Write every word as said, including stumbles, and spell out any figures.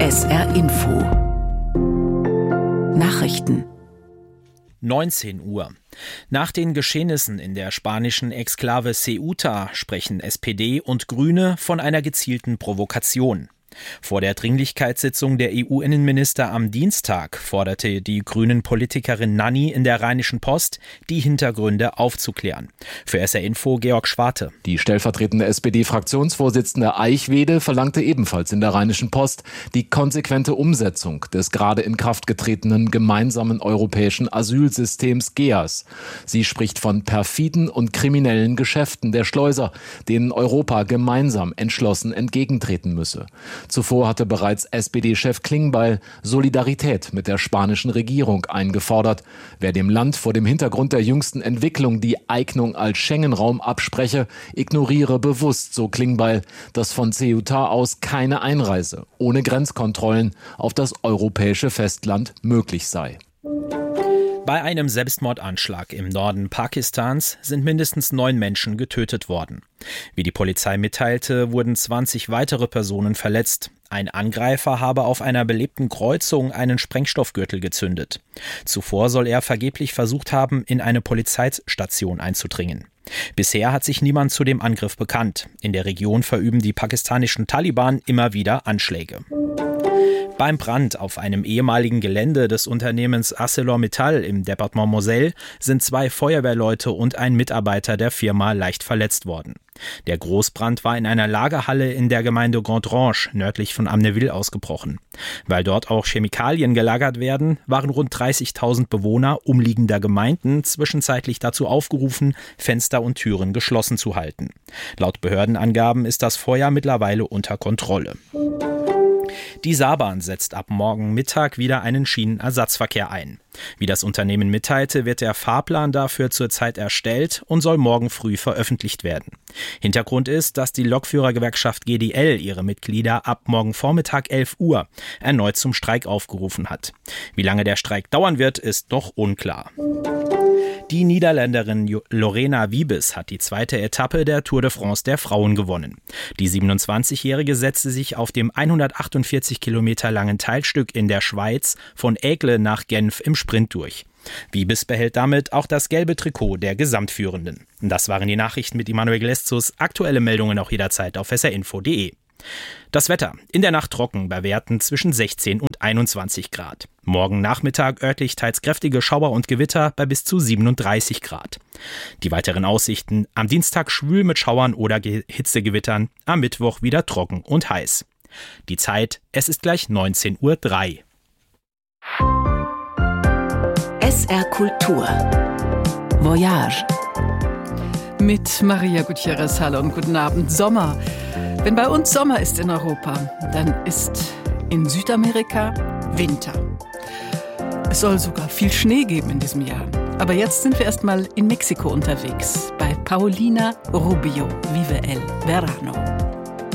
S R Info Nachrichten neunzehn Uhr. Nach den Geschehnissen in der spanischen Exklave Ceuta sprechen S P D und Grüne von einer gezielten Provokation. Vor der Dringlichkeitssitzung der E U-Innenminister am Dienstag forderte die Grünen-Politikerin Nanni in der Rheinischen Post, die Hintergründe aufzuklären. Für S R Info Georg Schwarte. Die stellvertretende S P D-Fraktionsvorsitzende Eichwede verlangte ebenfalls in der Rheinischen Post die konsequente Umsetzung des gerade in Kraft getretenen gemeinsamen europäischen Asylsystems G E A S. Sie spricht von perfiden und kriminellen Geschäften der Schleuser, denen Europa gemeinsam entschlossen entgegentreten müsse. Zuvor hatte bereits S P D-Chef Klingbeil Solidarität mit der spanischen Regierung eingefordert. Wer dem Land vor dem Hintergrund der jüngsten Entwicklung die Eignung als Schengen-Raum abspreche, ignoriere bewusst, so Klingbeil, dass von Ceuta aus keine Einreise ohne Grenzkontrollen auf das europäische Festland möglich sei. Bei einem Selbstmordanschlag im Norden Pakistans sind mindestens neun Menschen getötet worden. Wie die Polizei mitteilte, wurden zwanzig weitere Personen verletzt. Ein Angreifer habe auf einer belebten Kreuzung einen Sprengstoffgürtel gezündet. Zuvor soll er vergeblich versucht haben, in eine Polizeistation einzudringen. Bisher hat sich niemand zu dem Angriff bekannt. In der Region verüben die pakistanischen Taliban immer wieder Anschläge. Beim Brand auf einem ehemaligen Gelände des Unternehmens ArcelorMittal im Departement Moselle sind zwei Feuerwehrleute und ein Mitarbeiter der Firma leicht verletzt worden. Der Großbrand war in einer Lagerhalle in der Gemeinde Gondrange nördlich von Amnéville ausgebrochen. Weil dort auch Chemikalien gelagert werden, waren rund dreißigtausend Bewohner umliegender Gemeinden zwischenzeitlich dazu aufgerufen, Fenster und Türen geschlossen zu halten. Laut Behördenangaben ist das Feuer mittlerweile unter Kontrolle. Die Saarbahn setzt ab morgen Mittag wieder einen Schienenersatzverkehr ein. Wie das Unternehmen mitteilte, wird der Fahrplan dafür zurzeit erstellt und soll morgen früh veröffentlicht werden. Hintergrund ist, dass die Lokführergewerkschaft G D L ihre Mitglieder ab morgen Vormittag elf Uhr erneut zum Streik aufgerufen hat. Wie lange der Streik dauern wird, ist noch unklar. Die Niederländerin Lorena Wiebes hat die zweite Etappe der Tour de France der Frauen gewonnen. Die siebenundzwanzigjährige setzte sich auf dem hundertachtundvierzig Kilometer langen Teilstück in der Schweiz von Aigle nach Genf im Sprint durch. Wiebes behält damit auch das gelbe Trikot der Gesamtführenden. Das waren die Nachrichten mit Immanuel Gleszus. Aktuelle Meldungen auch jederzeit auf s r info punkt d e. Das Wetter. In der Nacht trocken bei Werten zwischen sechzehn und einundzwanzig Grad. Morgen Nachmittag örtlich teils kräftige Schauer und Gewitter bei bis zu siebenunddreißig Grad. Die weiteren Aussichten: am Dienstag schwül mit Schauern oder Hitzegewittern, am Mittwoch wieder trocken und heiß. Die Zeit: es ist gleich neunzehn Uhr drei. S R Kultur Voyage mit Maria Gutierrez. Hallo und guten Abend. Sommer. Wenn bei uns Sommer ist in Europa, dann ist in Südamerika Winter. Es soll sogar viel Schnee geben in diesem Jahr. Aber jetzt sind wir erstmal in Mexiko unterwegs, bei Paulina Rubio, Vive el Verano.